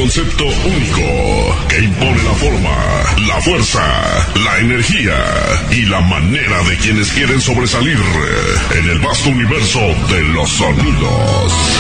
concepto único que impone la forma, la fuerza, la energía y la manera de quienes quieren sobresalir en el vasto universo de los sonidos.